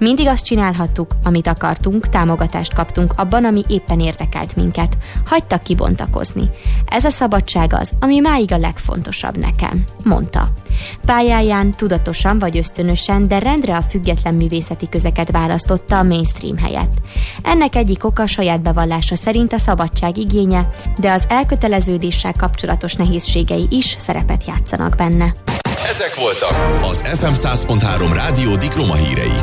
Mindig azt csinálhattuk, amit akartunk, támogatást kaptunk abban, ami éppen érdekelt minket. Hagytak kibontakozni. Ez a szabadság az, ami máig a legfontosabb nekem, mondta. Pályáján tudatosan vagy ösztönösen, de rendre a független művészeti közeket választotta a mainstream helyett. Ennek egyik oka saját bevallása szerint a szabadság igénye, de az elköteleződéssel kapcsolatos nehézségei is szerepet játszanak benne. Ezek voltak az FM 100.3 Rádió Dikroma hírei.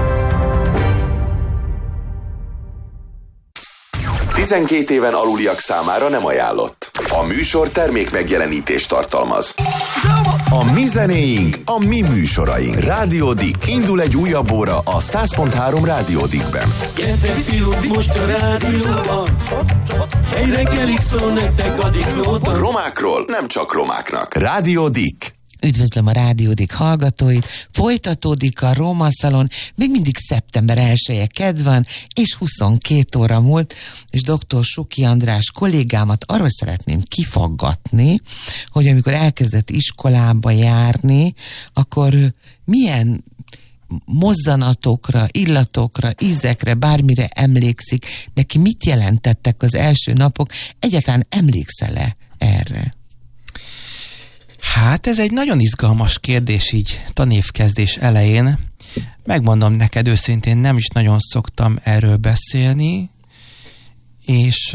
12 éven aluliak számára nem ajánlott. A műsor termék megjelenítést tartalmaz. A mi zenéink, a mi műsoraink. Rádió Dik. Indul egy újabb óra a 100.3 Rádió Dikben. Gyertek fiúk, most a rádióban. Egy reggelig szól nektek a Diklóban. Romákról nem csak romáknak. Rádió Dik. Üdvözlöm a Rádió Dik hallgatóit, folytatódik a Roma Szalon, még mindig szeptember 1-e kedv van, és 22 óra múlt, és dr. Suki András kollégámat arról szeretném kifaggatni, hogy amikor elkezdett iskolába járni, akkor milyen mozzanatokra, illatokra, ízekre, bármire emlékszik, neki mit jelentettek az első napok, egyáltalán emlékszel-e erre? Hát ez egy nagyon izgalmas kérdés így tanévkezdés elején. Megmondom neked őszintén, nem is nagyon szoktam erről beszélni, és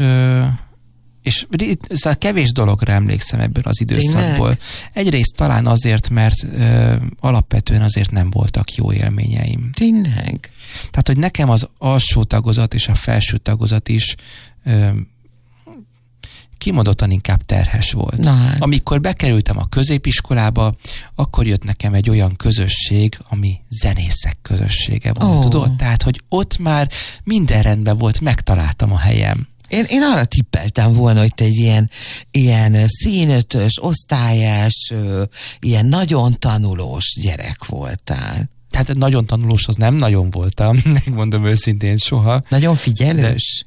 kevés dologra emlékszem ebből az időszakból. Tényleg? Egyrészt talán azért, mert alapvetően azért nem voltak jó élményeim. Tényleg? Tehát, hogy nekem az alsó tagozat és a felső tagozat is kimondottan inkább terhes volt. Hát. Amikor bekerültem a középiskolába, akkor jött nekem egy olyan közösség, ami zenészek közössége volt, tudod? Tehát, hogy ott már minden rendben volt, megtaláltam a helyem. Én arra tippeltem volna, hogy te egy ilyen színötös, osztályás, ilyen nagyon tanulós gyerek voltál. Tehát nagyon tanulós, az nem nagyon voltam, megmondom őszintén soha. Nagyon figyelős?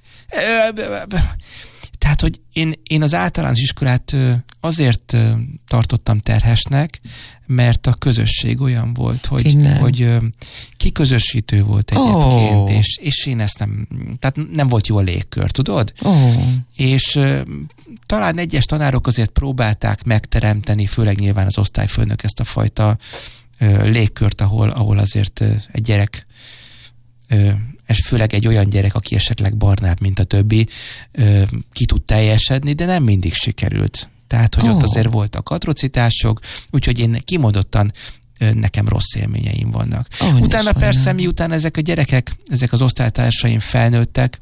Tehát, hogy én az általános iskolát azért tartottam terhesnek, mert a közösség olyan volt, hogy kiközösítő volt egyébként, és én ezt nem volt jó a légkör, tudod? És talán egyes tanárok azért próbálták megteremteni, főleg nyilván az osztályfőnök ezt a fajta légkört, ahol azért egy gyerek, és főleg egy olyan gyerek, aki esetleg barnább, mint a többi, ki tud teljesedni, de nem mindig sikerült. Tehát, hogy ott azért voltak atrocitások, úgyhogy én kimondottan nekem rossz élményeim vannak. Utána persze, miután ezek a gyerekek, ezek az osztálytársaim felnőttek,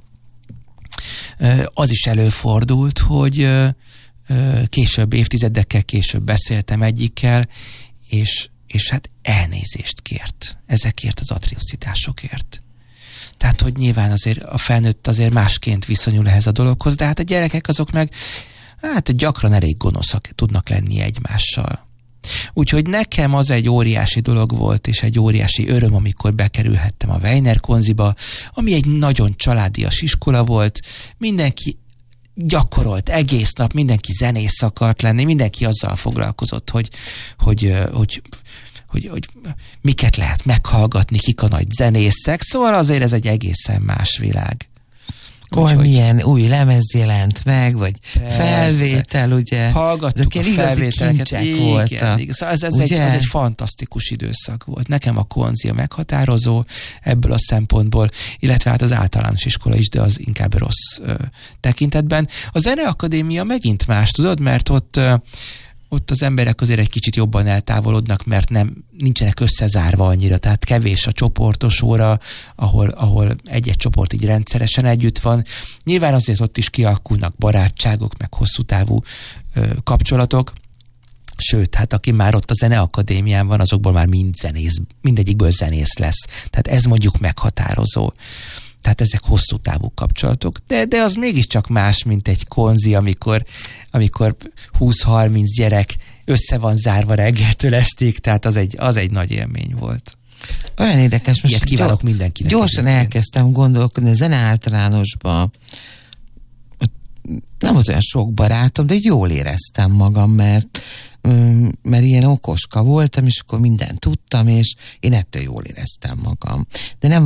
az is előfordult, hogy később, évtizedekkel később beszéltem egyikkel, és hát elnézést kért ezekért az atrocitásokért. Tehát, hogy nyilván azért a felnőtt azért másként viszonyul ehhez a dologhoz, de hát a gyerekek azok meg hát gyakran elég gonoszak tudnak lenni egymással. Úgyhogy nekem az egy óriási dolog volt, és egy óriási öröm, amikor bekerülhettem a Weiner Konziba, ami egy nagyon családias iskola volt, mindenki gyakorolt egész nap, mindenki zenész akart lenni, mindenki azzal foglalkozott, hogy miket lehet meghallgatni, kik a nagy zenészek, szóval azért ez egy egészen más világ. Milyen új lemez jelent meg, vagy persze, felvétel, ugye? Hallgattuk a felvételeket. Igen. Szóval ez egy fantasztikus időszak volt. Nekem a konzia meghatározó ebből a szempontból, illetve hát az általános iskola is, de az inkább rossz tekintetben. A Zeneakadémia megint más, tudod, mert ott az emberek azért egy kicsit jobban eltávolodnak, mert nincsenek összezárva annyira, tehát kevés a csoportos óra, ahol egy-egy csoport így rendszeresen együtt van. Nyilván azért ott is kialakulnak barátságok, meg hosszú távú kapcsolatok, sőt, hát aki már ott a Zeneakadémián van, azokból már mindegyikből zenész lesz. Tehát ez mondjuk meghatározó. Tehát ezek hosszú távú kapcsolatok. De az mégiscsak más, mint egy konzi, amikor 20-30 gyerek össze van zárva reggeltől estig, tehát az egy nagy élmény volt. Olyan érdekes, most ilyet kívánok mindenkinek. Gyorsan elkezdtem gondolkodni a zene általánosban. Nem volt olyan sok barátom, de jól éreztem magam, mert ilyen okoska voltam, és akkor mindent tudtam, és én ettől jól éreztem magam. De nem